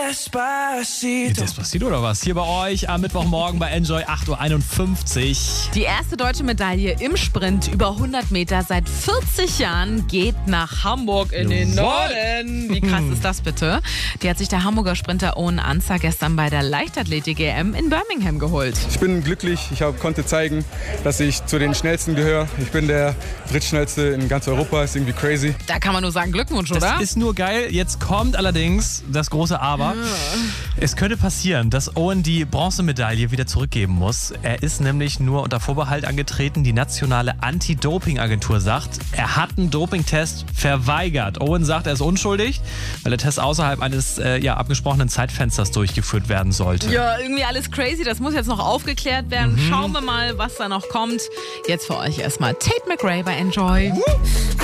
Despacito oder was? Hier bei euch am Mittwochmorgen bei Enjoy 8.51 Uhr. Die erste deutsche Medaille im Sprint über 100 Meter seit 40 Jahren geht nach Hamburg in den Norden. Wie krass ist das bitte? Die hat sich der Hamburger Sprinter Owen Ansah gestern bei der Leichtathletik-EM in Birmingham geholt. Ich bin glücklich, konnte zeigen, dass ich zu den Schnellsten gehöre. Ich bin der drittschnellste in ganz Europa, ist irgendwie crazy. Da kann man nur sagen Glückwunsch, oder? Das ist nur geil. Jetzt kommt allerdings das große Aber. Es könnte passieren, dass Owen die Bronzemedaille wieder zurückgeben muss. Er ist nämlich nur unter Vorbehalt angetreten. Die nationale Anti-Doping-Agentur sagt, er hat einen Dopingtest verweigert. Owen sagt, er ist unschuldig, weil der Test außerhalb eines abgesprochenen Zeitfensters durchgeführt werden sollte. Ja, irgendwie alles crazy. Das muss jetzt noch aufgeklärt werden. Schauen wir mal, was da noch kommt. Jetzt für euch erstmal Tate McRae bei Enjoy.